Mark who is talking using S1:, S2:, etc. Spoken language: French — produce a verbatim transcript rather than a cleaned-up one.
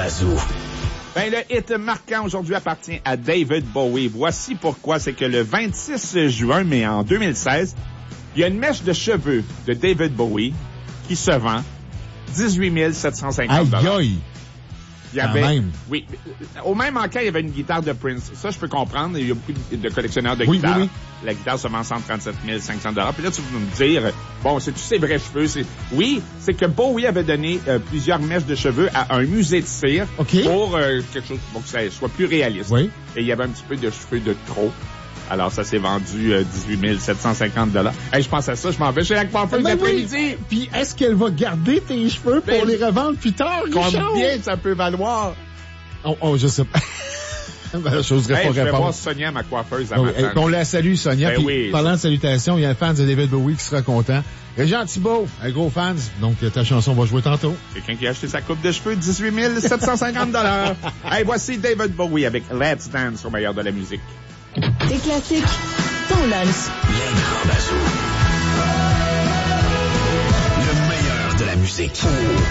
S1: Bazou.
S2: Ben, le hit marquant aujourd'hui appartient à David Bowie. Voici pourquoi. C'est que le vingt-six juin, mais en deux mille seize, il y a une mèche de cheveux de David Bowie qui se vend dix-huit mille sept cent cinquante dollars.
S3: Aïe, aïe!
S2: Il y avait, même. Oui. Au même encas, il y avait une guitare de Prince. Ça, je peux comprendre. Il y a beaucoup de collectionneurs de
S3: oui,
S2: guitares.
S3: Oui, oui.
S2: La guitare se vend cent trente-sept mille cinq cents dollars. Puis là, tu vas me dire, bon, c'est-tu ses vrais cheveux? C'est... Oui, c'est que Bowie avait donné euh, plusieurs mèches de cheveux à un musée de cire
S3: okay.
S2: pour euh, quelque chose, pour que ça soit plus réaliste.
S3: Oui.
S2: Et il y avait un petit peu de cheveux de trop. Alors, ça s'est vendu euh, dix-huit mille sept cent cinquante dollars. Hey, je pense à ça, je m'en vais chez la coiffeuse ben l'après-midi.
S3: Oui. Puis, est-ce qu'elle va garder tes cheveux ben, pour les revendre plus tard, Richard?
S2: Combien ça peut valoir?
S3: Oh, oh, je sais pas. Ben, j'oserais
S2: hey,
S3: pas
S2: je vais
S3: répondre.
S2: voir Sonia, ma coiffeuse, à
S3: oh,
S2: matin.
S3: On la salue, Sonia.
S2: Ben
S3: Puis,
S2: oui,
S3: parlant
S2: ça...
S3: de salutations, il y a un fan de David Bowie qui sera content. Régent Thibault, un gros fan. Donc, ta chanson va jouer tantôt.
S2: Quelqu'un qui a acheté sa coupe de cheveux, dix-huit mille sept cent cinquante dollars. Hey, voici David Bowie avec Let's Dance au meilleur de la musique.
S4: Des classiques, ton lance.
S1: Les grands Bazou. Le meilleur de la musique.